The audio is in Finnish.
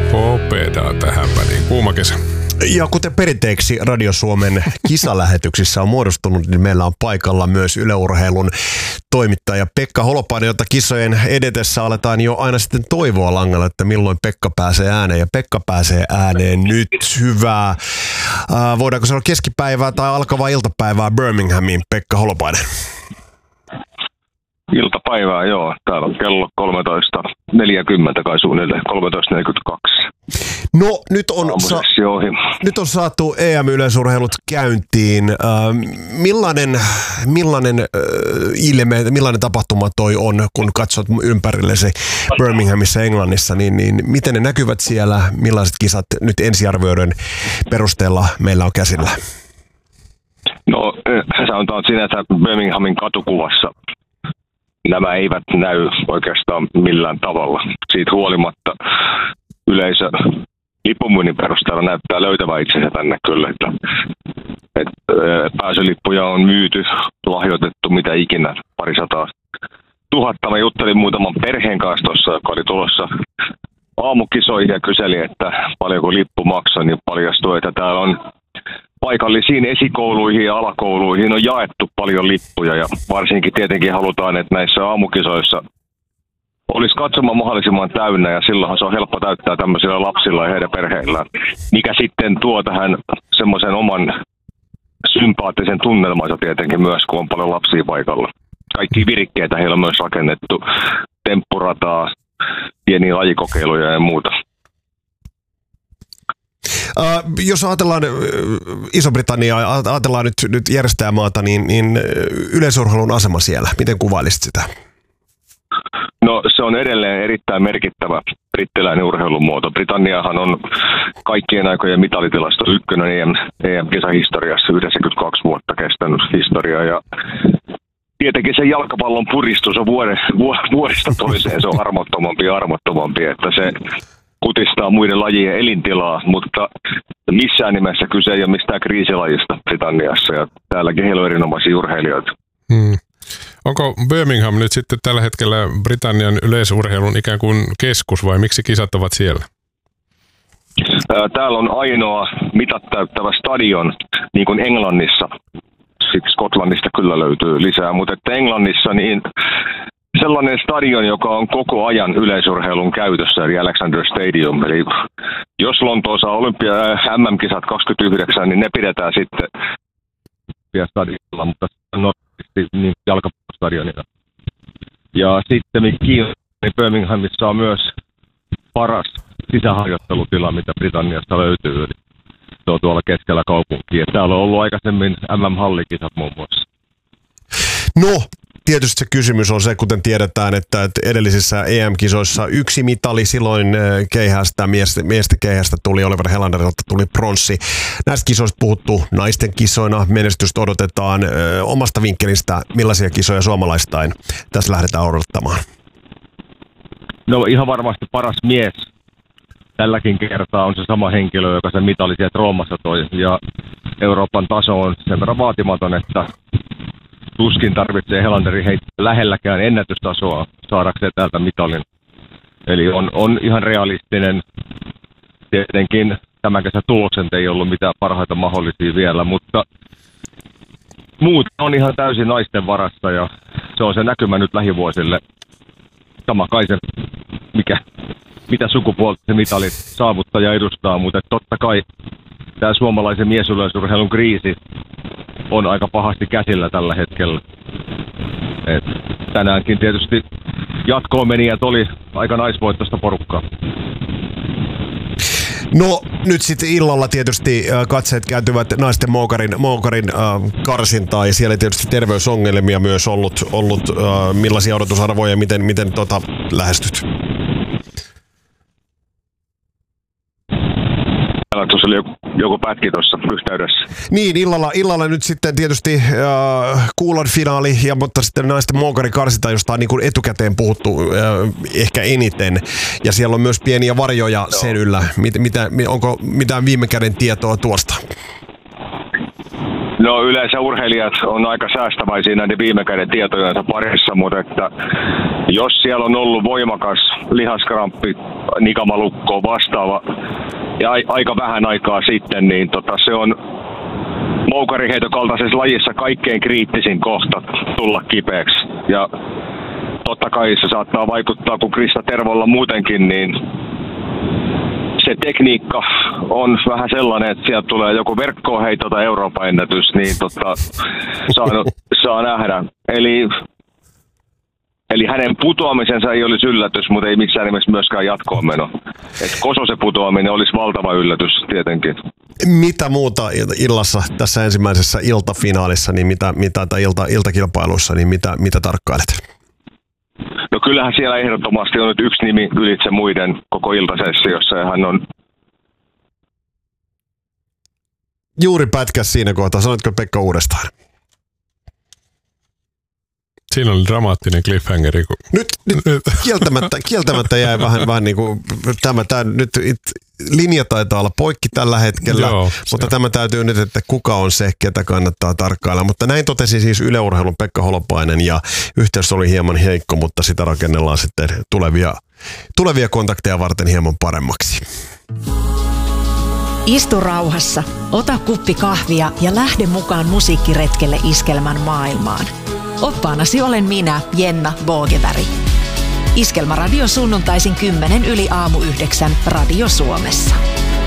Popedaa tähän väliin. Kuuma kesä. Ja kuten perinteeksi Radio Suomen kisalähetyksissä on muodostunut, niin meillä on paikalla myös Yle Urheilun toimittaja Pekka Holopainen, jota kisojen edetessä aletaan jo aina sitten toivoa langalla, että milloin Pekka pääsee ääneen. Ja Pekka pääsee ääneen nyt. Hyvää, voidaanko sanoa keskipäivää tai alkavaa iltapäivää Birminghamiin, Pekka Holopainen? Iltapäivää, joo. Täällä on kello 13.40 kai suunnilleen, 13.42. No, nyt on saatu EM-yleisurheilut käyntiin. Millainen tapahtuma toi on, kun katsot ympärillesi Birminghamissa Englannissa, niin miten ne näkyvät siellä? Millaiset kisat nyt ensiarvioiden perusteella meillä on käsillä? No, sanotaan sinänsä Birminghamin katukuvassa nämä eivät näy oikeastaan millään tavalla. Siitä huolimatta yleisö lipunmyynnin perusteella näyttää löytävän itsensä tänne kyllä. Että pääsylippuja on myyty, lahjoitettu mitä ikinä, 200 000. Mä juttelin muutaman perheen kanssa tuossa, joka oli tulossa aamukisoihin ja kyseli, että paljonko lippu maksoi, niin paljastui, että täällä on paikallisiin esikouluihin ja alakouluihin on jaettu paljon lippuja ja varsinkin tietenkin halutaan, että näissä aamukisoissa olisi katsoma mahdollisimman täynnä ja silloinhan se on helppo täyttää tämmöisillä lapsilla ja heidän perheillään, mikä sitten tuo tähän semmoisen oman sympaattisen tunnelmansa tietenkin myös, kun on paljon lapsia paikalla. Kaikki virikkeitä heillä on myös rakennettu, temppurataa, pieniä lajikokeiluja ja muuta. Jos ajatellaan Iso-Britanniaa, ajatellaan nyt järjestäjämaata, niin yleisurheilun asema siellä, miten kuvailisit sitä? No se on edelleen erittäin merkittävä brittiläinen urheilumuoto. Britanniahan on kaikkien aikojen mitalitilasto ykkönen EM-kisahistoriassa, 92 vuotta kestänyt historia ja tietenkin se jalkapallon puristus on vuodesta toiseen, se on armottomampi, että se kutistaa muiden lajien elintilaa, mutta missään nimessä kyse ei ole mistään kriisilajista Britanniassa ja täälläkin heillä on erinomaisia urheilijoita. Onko Birmingham nyt sitten tällä hetkellä Britannian yleisurheilun ikään kuin keskus vai miksi kisat ovat siellä? Täällä on ainoa mitat täyttävä stadion, niin kuin Englannissa. Sitten Skotlannista kyllä löytyy lisää, mutta että Englannissa niin sellainen stadion, joka on koko ajan yleisurheilun käytössä, eli Alexander Stadium. Eli jos Lontoossa MM-kisat 29, niin ne pidetään sitten stadionilla, mutta normaalisti niin jalkapallostadionilla. Ja sitten niin Birminghamissa on myös paras sisäharjoittelutila, mitä Britanniasta löytyy. Eli se on tuolla keskellä kaupunkia. Täällä on ollut aikaisemmin MM-hallikisat muun muassa. No, tietysti se kysymys on se, kuten tiedetään, että edellisissä EM-kisoissa yksi mitali silloin miesten keihästä tuli, Oliver Helanderilta tuli pronssi. Näistä kisoista puhuttu naisten kisoina, menestystä odotetaan. Omasta vinkkelistä, millaisia kisoja suomalaistain tässä lähdetään odottamaan? No ihan varmasti paras mies tälläkin kertaa on se sama henkilö, joka sen mitali sieltä Roomassa toi. Ja Euroopan taso on sen verran vaatimaton, että tuskin tarvitsee Helanderin heittää lähelläkään ennätystasoa saadakseen täältä mitalin. Eli on ihan realistinen. Tietenkin tämän kesän tulokset ei ollut mitään parhaita mahdollisia vielä, mutta muut on ihan täysin naisten varassa ja se on se näkymä nyt lähivuosille. Sama kai se, mitä sukupuolta se mitalin saavuttaja edustaa, mutta totta kai tämä suomalaisen miesyleisurheilun kriisi on aika pahasti käsillä tällä hetkellä. Tänäänkin tietysti jatkoon menijät oli aika naisvoittoista porukkaa. No nyt sitten illalla tietysti katseet kääntyvät naisten moukarin karsintaan ja siellä tietysti terveysongelmia myös ollut millaisia odotusarvoja ja miten lähestyt? Tuossa oli joku pätki tuossa yhteydessä. Niin, illalla nyt sitten tietysti kuulon finaali, mutta sitten naisten moukarin karsinta, josta on niin kuin etukäteen puhuttu ehkä eniten. Ja siellä on myös pieniä varjoja sen yllä. Onko mitään viime käden tietoa tuosta? No yleensä urheilijat on aika säästäväisiä näiden viime käden tietojensa parissa, mutta että jos siellä on ollut voimakas lihaskramppi, nikamalukko vastaava ja aika vähän aikaa sitten, niin se on moukariheiton kaltaisessa lajissa kaikkein kriittisin kohta tulla kipeäksi. Ja totta kai se saattaa vaikuttaa, kun Krista Tervolla muutenkin, niin se tekniikka on vähän sellainen, että sieltä tulee joku verkkoheitto tai Euroopan ennätys, niin saa nähdä. Eli hänen putoamisensa ei olisi yllätys, mutta ei missään nimessä myöskään jatkoon meno. Et Kososen putoaminen olisi valtava yllätys tietenkin. Mitä muuta illassa tässä ensimmäisessä iltafinaalissa, niin tai iltakilpailuissa, niin mitä tarkkailet? No kyllähän siellä ehdottomasti on nyt yksi nimi ylitse muiden koko iltasessiossa ja hän on... Juuri pätkäs siinä kohtaa. Sanoitko Pekka uudestaan? Siinä oli dramaattinen cliffhangeri. Nyt kieltämättä jäi vähän niin kuin tämä nyt linja taitaa olla poikki tällä hetkellä, Joo, mutta tämä täytyy nyt, että kuka on se, ketä kannattaa tarkkailla. Mutta näin totesi siis Yle Urheilun Pekka Holopainen ja yhteys oli hieman heikko, mutta sitä rakennellaan sitten tulevia kontakteja varten hieman paremmaksi. Istu rauhassa, ota kuppi kahvia ja lähde mukaan musiikkiretkelle Iskelmän maailmaan. Oppaanasi olen minä, Jenna Bogeväri. Iskelmäradio sunnuntaisin 10 yli aamu 9 Radio Suomessa.